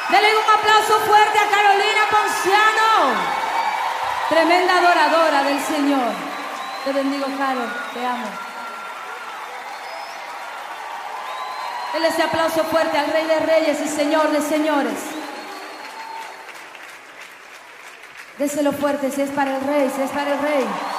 Denle un aplauso fuerte a Carolina Ponciano. Tremenda adoradora del Señor. Te bendigo, Carol. Te amo. Denle ese aplauso fuerte al Rey de Reyes y Señor de Señores. Déselo fuerte, si es para el Rey, si es para el Rey.